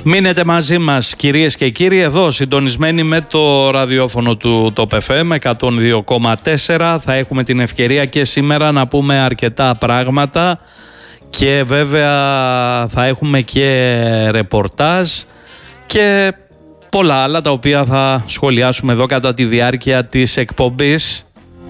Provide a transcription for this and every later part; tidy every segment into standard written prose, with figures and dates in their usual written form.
Μείνετε μαζί μας κυρίες και κύριοι, εδώ συντονισμένοι με το ραδιόφωνο του Top FM 102,4. Θα έχουμε την ευκαιρία και σήμερα να πούμε αρκετά πράγματα και βέβαια θα έχουμε και ρεπορτάζ και πολλά άλλα τα οποία θα σχολιάσουμε εδώ κατά τη διάρκεια της εκπομπής.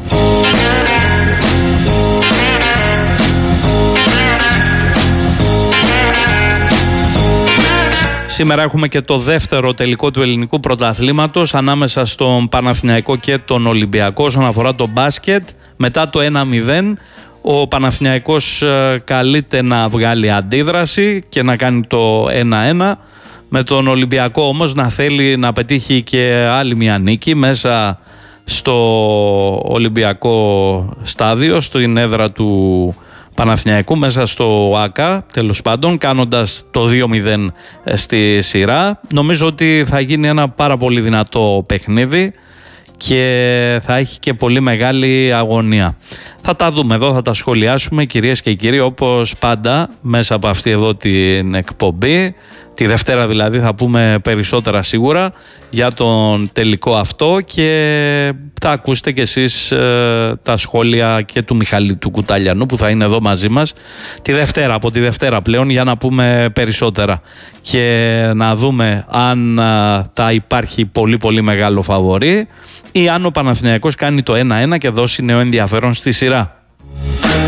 Σήμερα έχουμε και το δεύτερο τελικό του ελληνικού πρωταθλήματος ανάμεσα στον Παναθηναϊκό και τον Ολυμπιακό όσον αφορά το μπάσκετ. Μετά το 1-0 ο Παναθηναϊκός καλείται να βγάλει αντίδραση και να κάνει το 1-1. Με τον Ολυμπιακό όμως να θέλει να πετύχει και άλλη μια νίκη μέσα στο Ολυμπιακό στάδιο, στην έδρα του Παναθηναϊκού, μέσα στο ΆΚΑ, τέλος πάντων, κάνοντας το 2-0 στη σειρά. Νομίζω ότι θα γίνει ένα πάρα πολύ δυνατό παιχνίδι και θα έχει και πολύ μεγάλη αγωνία. Θα τα δούμε εδώ, θα τα σχολιάσουμε κυρίες και κύριοι, όπως πάντα μέσα από αυτή εδώ την εκπομπή. Τη Δευτέρα δηλαδή θα πούμε περισσότερα σίγουρα για τον τελικό αυτό και θα ακούσετε κι εσείς τα σχόλια και του Μιχαλή του Κουταλιανού που θα είναι εδώ μαζί μας τη Δευτέρα, από τη Δευτέρα πλέον, για να πούμε περισσότερα και να δούμε αν θα υπάρχει πολύ πολύ μεγάλο φαβορί ή αν ο Παναθηναϊκός κάνει το 1-1 και δώσει νέο ενδιαφέρον στη σειρά.